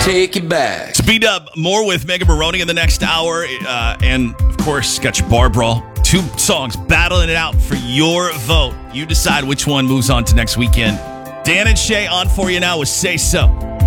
Take it back. Speed up more with Megan Maroney in the next hour. And, of course, got your bar brawl. 2 songs battling it out for your vote. You decide which one moves on to next weekend. Dan and Shay on for you now with Say So.